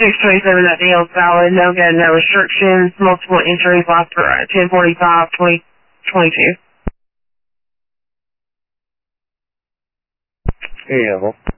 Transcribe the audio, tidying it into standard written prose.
627, that deal's valid. No good, no restrictions. Multiple injuries last for 10/45/2022. Hey, Evel.